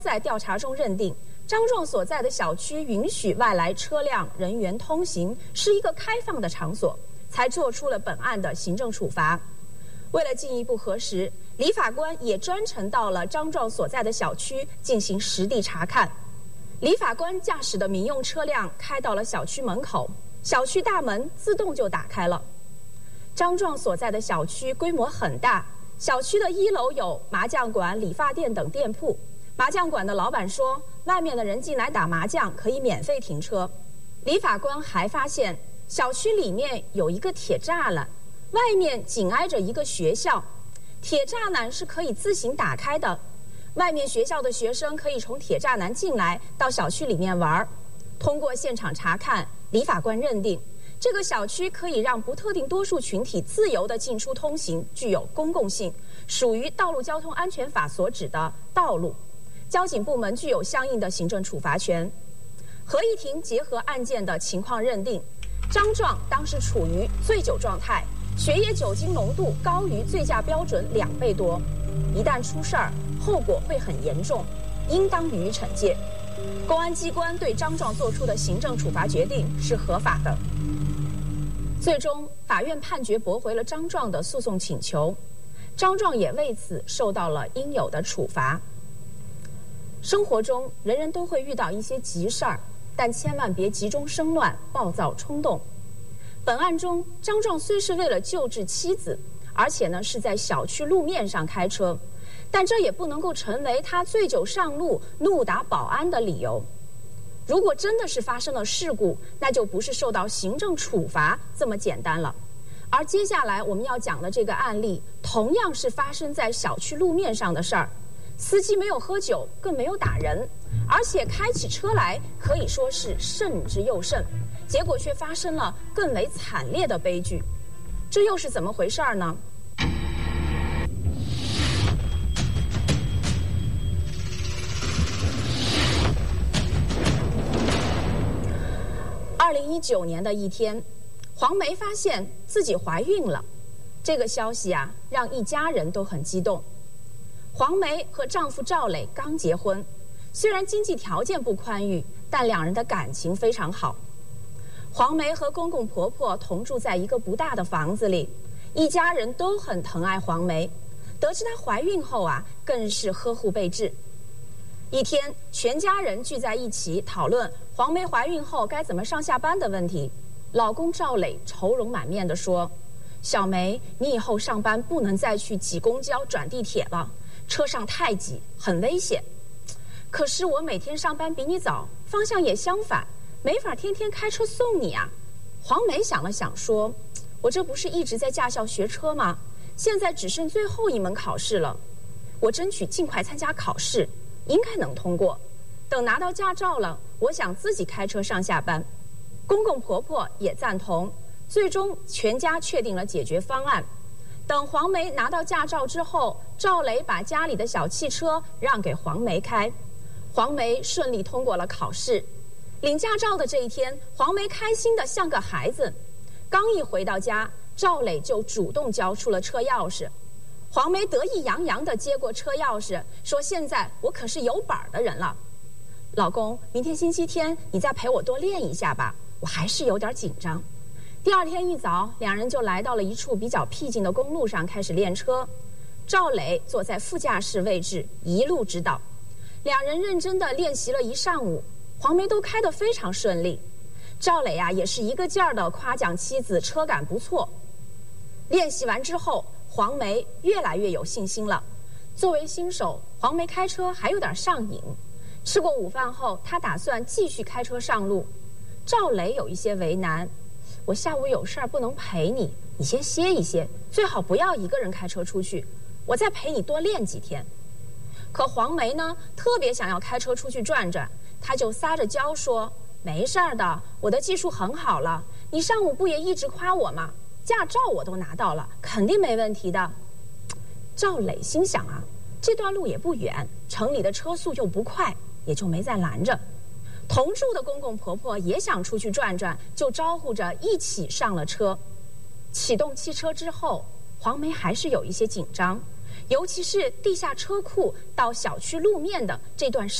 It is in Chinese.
在调查中认定，张壮所在的小区允许外来车辆人员通行，是一个开放的场所，才做出了本案的行政处罚。为了进一步核实，李法官也专程到了张壮所在的小区进行实地查看。李法官驾驶的民用车辆开到了小区门口，小区大门自动就打开了。张壮所在的小区规模很大，小区的1楼有麻将馆、理发店等店铺。麻将馆的老板说，外面的人进来打麻将可以免费停车。李法官还发现，小区里面有一个铁栅栏，外面紧挨着一个学校，铁栅栏是可以自行打开的，外面学校的学生可以从铁栅栏进来到小区里面玩。通过现场查看，李法官认定，这个小区可以让不特定多数群体自由地进出通行，具有公共性，属于《道路交通安全法》所指的道路。交警部门具有相应的行政处罚权。合议庭结合案件的情况认定，张壮当时处于醉酒状态，血液酒精浓度高于醉驾标准2倍多，一旦出事儿，后果会很严重，应当予以惩戒。公安机关对张壮作出的行政处罚决定是合法的。最终，法院判决驳回了张壮的诉讼请求，张壮也为此受到了应有的处罚。生活中，人人都会遇到一些急事儿，但千万别急中生乱、暴躁冲动。本案中，张壮虽是为了救治妻子，而且呢是在小区路面上开车，但这也不能够成为他醉酒上路、怒打保安的理由。如果真的是发生了事故，那就不是受到行政处罚这么简单了。而接下来我们要讲的这个案例，同样是发生在小区路面上的事儿。司机没有喝酒，更没有打人，而且开起车来可以说是慎之又慎，结果却发生了更为惨烈的悲剧。这又是怎么回事呢？2019年的一天，黄梅发现自己怀孕了，这个消息啊，让一家人都很激动。黄梅和丈夫赵磊刚结婚，虽然经济条件不宽裕，但两人的感情非常好。黄梅和公公婆婆同住在一个不大的房子里，一家人都很疼爱黄梅。得知她怀孕后啊，更是呵护备至。一天，全家人聚在一起讨论黄梅怀孕后该怎么上下班的问题。老公赵磊愁容满面地说：“小梅，你以后上班不能再去挤公交、转地铁了。车上太挤，很危险。可是我每天上班比你早，方向也相反，没法天天开车送你啊。”黄梅想了想说：“我这不是一直在驾校学车吗？现在只剩最后一门考试了，我争取尽快参加考试，应该能通过。等拿到驾照了，我想自己开车上下班。”公公婆婆也赞同，最终全家确定了解决方案。等黄梅拿到驾照之后，赵磊把家里的小汽车让给黄梅开，黄梅顺利通过了考试。领驾照的这一天，黄梅开心得像个孩子。刚一回到家，赵磊就主动交出了车钥匙。黄梅得意洋洋地接过车钥匙，说：“现在我可是有板的人了。老公，明天星期天你再陪我多练一下吧，我还是有点紧张。”第二天一早，两人就来到了一处比较僻静的公路上开始练车。赵磊坐在副驾驶位置，一路指导。两人认真地练习了一上午，黄梅都开得非常顺利。赵磊啊，也是一个劲儿地夸奖妻子车感不错。练习完之后，黄梅越来越有信心了。作为新手，黄梅开车还有点上瘾。吃过午饭后，她打算继续开车上路。赵磊有一些为难：“我下午有事儿不能陪你，你先歇一歇，最好不要一个人开车出去，我再陪你多练几天。”可黄梅呢，特别想要开车出去转转，她就撒着娇说：“没事儿的，我的技术很好了，你上午不也一直夸我吗？驾照我都拿到了，肯定没问题的。”赵磊心想啊，这段路也不远，城里的车速又不快，也就没再拦着。同住的公公婆婆也想出去转转，就招呼着一起上了车。启动汽车之后，黄梅还是有一些紧张， 尤其是地下车库到小区路面的这段